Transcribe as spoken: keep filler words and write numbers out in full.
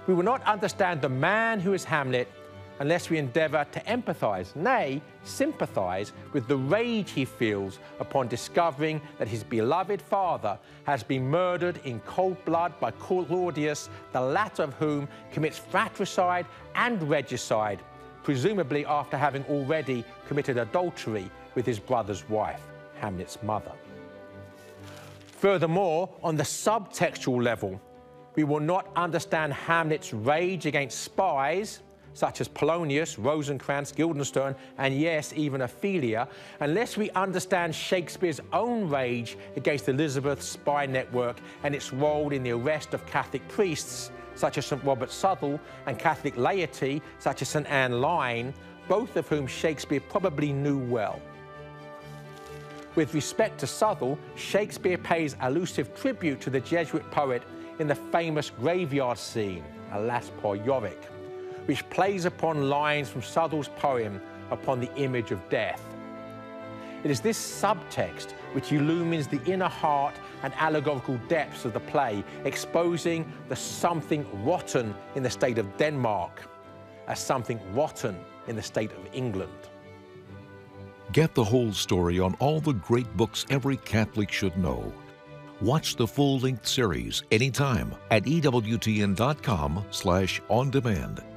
We will not understand the man who is Hamlet unless we endeavour to empathise, nay, sympathise with the rage he feels upon discovering that his beloved father has been murdered in cold blood by Claudius, the latter of whom commits fratricide and regicide, presumably after having already committed adultery with his brother's wife, Hamlet's mother. Furthermore, on the subtextual level, we will not understand Hamlet's rage against spies, such as Polonius, Rosencrantz, Guildenstern, and yes, even Ophelia, unless we understand Shakespeare's own rage against Elizabeth's spy network and its role in the arrest of Catholic priests, such as Saint Robert Southwell, and Catholic laity, such as Saint Anne Line, both of whom Shakespeare probably knew well. With respect to Southwell, Shakespeare pays elusive tribute to the Jesuit poet in the famous graveyard scene, Alas, Poor Yorick, which plays upon lines from Southwell's poem upon the image of death. It is this subtext which illumines the inner heart and allegorical depths of the play, exposing the something rotten in the state of Denmark as something rotten in the state of England. Get the whole story on all the great books every Catholic should know. Watch the full-length series anytime at E W T N dot com slash on demand.